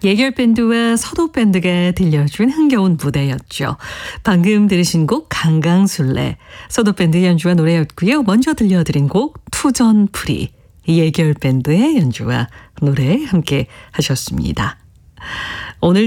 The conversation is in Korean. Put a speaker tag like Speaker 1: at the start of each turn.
Speaker 1: 예결밴드와 서도밴드가 들려준 흥겨운 무대였죠. 방금 들으신 곡 강강술래, 서도밴드 연주와 노래였고요. 먼저 들려드린 곡 투전풀이, 예결밴드의 연주와 노래 함께 하셨습니다. 오늘